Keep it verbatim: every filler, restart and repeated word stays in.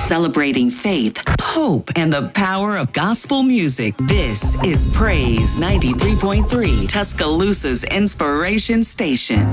celebrating faith, hope, and the power of gospel music. This is Praise ninety-three point three, Tuscaloosa's inspiration station.